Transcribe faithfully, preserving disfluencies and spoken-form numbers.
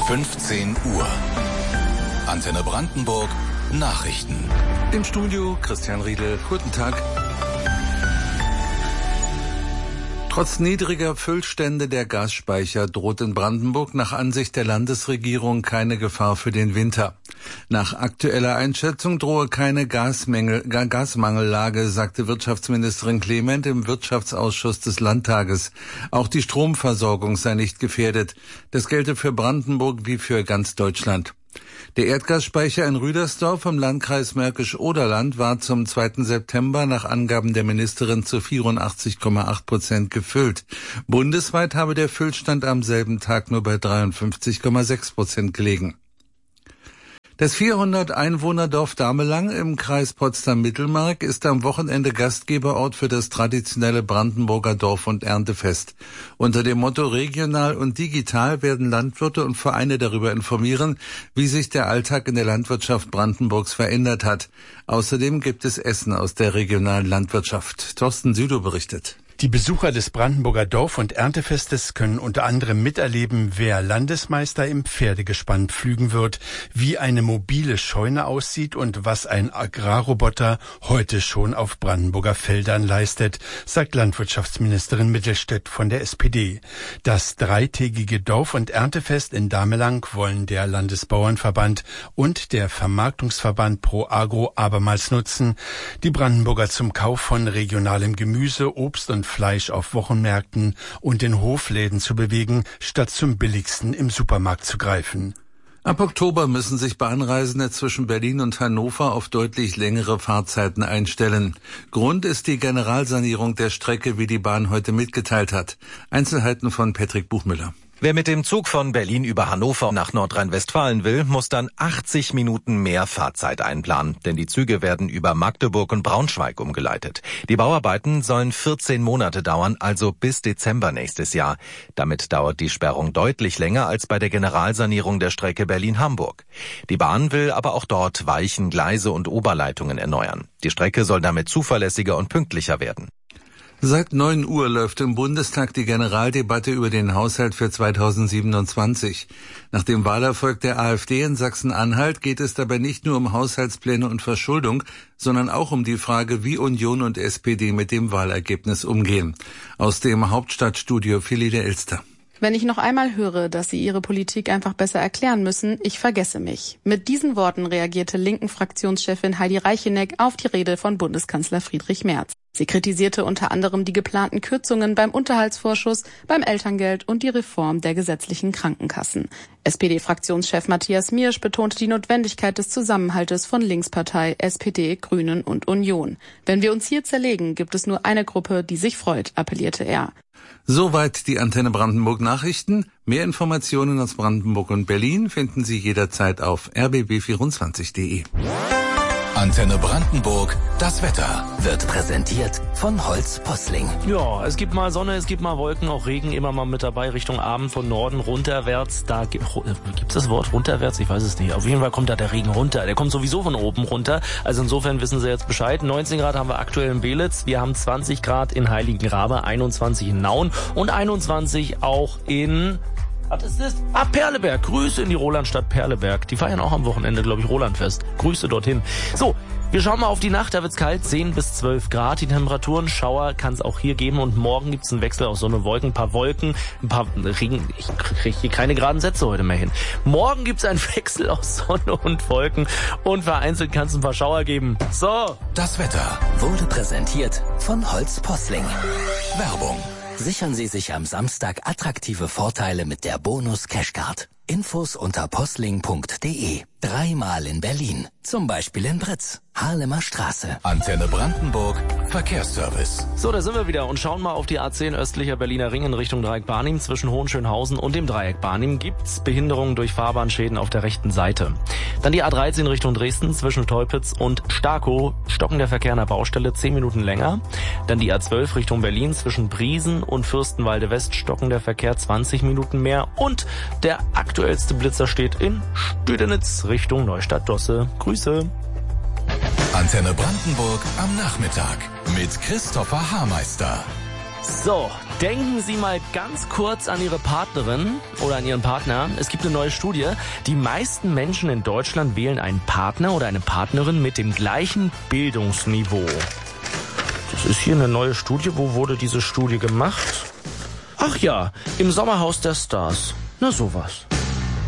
fünfzehn Uhr. Antenne Brandenburg Nachrichten. Im Studio Christian Riedel. Guten Tag. Trotz niedriger Füllstände der Gasspeicher droht in Brandenburg nach Ansicht der Landesregierung keine Gefahr für den Winter. Nach aktueller Einschätzung drohe keine Gasmängel, Gasmangellage, sagte Wirtschaftsministerin Clement im Wirtschaftsausschuss des Landtages. Auch die Stromversorgung sei nicht gefährdet. Das gelte für Brandenburg wie für ganz Deutschland. Der Erdgasspeicher in Rüdersdorf im Landkreis Märkisch-Oderland war zum zweiten September nach Angaben der Ministerin zu vierundachtzig Komma acht Prozent gefüllt. Bundesweit habe der Füllstand am selben Tag nur bei dreiundfünfzig Komma sechs Prozent gelegen. Das vierhundert Einwohner-Dorf Damelang im Kreis Potsdam-Mittelmark ist am Wochenende Gastgeberort für das traditionelle Brandenburger Dorf- und Erntefest. Unter dem Motto Regional und Digital werden Landwirte und Vereine darüber informieren, wie sich der Alltag in der Landwirtschaft Brandenburgs verändert hat. Außerdem gibt es Essen aus der regionalen Landwirtschaft. Thorsten Südow berichtet. Die Besucher des Brandenburger Dorf- und Erntefestes können unter anderem miterleben, wer Landesmeister im Pferdegespann pflügen wird, wie eine mobile Scheune aussieht und was ein Agrarroboter heute schon auf Brandenburger Feldern leistet, sagt Landwirtschaftsministerin Mittelstädt von der S P D. Das dreitägige Dorf- und Erntefest in Damelang wollen der Landesbauernverband und der Vermarktungsverband Pro Agro abermals nutzen, die Brandenburger zum Kauf von regionalem Gemüse, Obst und Fleisch auf Wochenmärkten und in Hofläden zu bewegen, statt zum billigsten im Supermarkt zu greifen. Ab Oktober müssen sich Bahnreisende zwischen Berlin und Hannover auf deutlich längere Fahrzeiten einstellen. Grund ist die Generalsanierung der Strecke, wie die Bahn heute mitgeteilt hat. Einzelheiten von Patrick Buchmüller. Wer mit dem Zug von Berlin über Hannover nach Nordrhein-Westfalen will, muss dann achtzig Minuten mehr Fahrzeit einplanen, denn die Züge werden über Magdeburg und Braunschweig umgeleitet. Die Bauarbeiten sollen vierzehn Monate dauern, also bis Dezember nächstes Jahr. Damit dauert die Sperrung deutlich länger als bei der Generalsanierung der Strecke Berlin-Hamburg. Die Bahn will aber auch dort Weichen, Gleise und Oberleitungen erneuern. Die Strecke soll damit zuverlässiger und pünktlicher werden. Seit neun Uhr läuft im Bundestag die Generaldebatte über den Haushalt für zweitausendsiebenundzwanzig. Nach dem Wahlerfolg der AfD in Sachsen-Anhalt geht es dabei nicht nur um Haushaltspläne und Verschuldung, sondern auch um die Frage, wie Union und S P D mit dem Wahlergebnis umgehen. Aus dem Hauptstadtstudio Philide Elster. Wenn ich noch einmal höre, dass Sie Ihre Politik einfach besser erklären müssen, ich vergesse mich. Mit diesen Worten reagierte linken Fraktionschefin Heidi Reicheneck auf die Rede von Bundeskanzler Friedrich Merz. Sie kritisierte unter anderem die geplanten Kürzungen beim Unterhaltsvorschuss, beim Elterngeld und die Reform der gesetzlichen Krankenkassen. S P D-Fraktionschef Matthias Miersch betonte die Notwendigkeit des Zusammenhaltes von Linkspartei, S P D, Grünen und Union. Wenn wir uns hier zerlegen, gibt es nur eine Gruppe, die sich freut, appellierte er. Soweit die Antenne Brandenburg Nachrichten. Mehr Informationen aus Brandenburg und Berlin finden Sie jederzeit auf r b b vierundzwanzig punkt d e. Antenne Brandenburg, das Wetter wird präsentiert von Holz Posling. Ja, es gibt mal Sonne, es gibt mal Wolken, auch Regen immer mal mit dabei, Richtung Abend von Norden runterwärts. Da gibt es das Wort runterwärts? Ich weiß es nicht. Auf jeden Fall kommt da der Regen runter. Der kommt sowieso von oben runter. Also insofern wissen Sie jetzt Bescheid. neunzehn Grad haben wir aktuell in Belitz. Wir haben zwanzig Grad in Heiligenrabe, einundzwanzig in Nauen und einundzwanzig auch in... Was ist das? Ah, Perleberg. Grüße in die Rolandstadt Perleberg. Die feiern auch am Wochenende, glaube ich, Rolandfest. Grüße dorthin. So, wir schauen mal auf die Nacht. Da wird's kalt, zehn bis zwölf Grad. Die Temperaturen, Schauer kann es auch hier geben. Und morgen gibt's einen Wechsel aus Sonne, Wolken, ein paar Wolken, ein paar Regen. Ich kriege hier keine geraden Sätze heute mehr hin. Morgen gibt's einen Wechsel aus Sonne und Wolken. Und vereinzelt kann es ein paar Schauer geben. So. Das Wetter wurde präsentiert von Holz Posling. Werbung. Sichern Sie sich am Samstag attraktive Vorteile mit der Bonus Cashcard. Infos unter posling punkt d e. Dreimal in Berlin. Zum Beispiel in Britz, Harlemer Straße. Antenne Brandenburg, Verkehrsservice. So, da sind wir wieder und schauen mal auf die A zehn östlicher Berliner Ring in Richtung Dreieck Barnim. Zwischen Hohenschönhausen und dem Dreieck Barnim gibt's Behinderungen durch Fahrbahnschäden auf der rechten Seite. Dann die A dreizehn Richtung Dresden zwischen Teupitz und Starkow. Stocken der Verkehr an der Baustelle zehn Minuten länger. Dann die A zwölf Richtung Berlin zwischen Briesen und Fürstenwalde West. Stocken der Verkehr zwanzig Minuten mehr. Und der aktuellste Blitzer steht in Stüdenitz Richtung Neustadt-Dosse. Grüße. Antenne Brandenburg am Nachmittag mit Christopher Haarmeister. So, denken Sie mal ganz kurz an Ihre Partnerin oder an Ihren Partner. Es gibt eine neue Studie. Die meisten Menschen in Deutschland wählen einen Partner oder eine Partnerin mit dem gleichen Bildungsniveau. Das ist hier eine neue Studie. Wo wurde diese Studie gemacht? Ach ja, im Sommerhaus der Stars. Na sowas.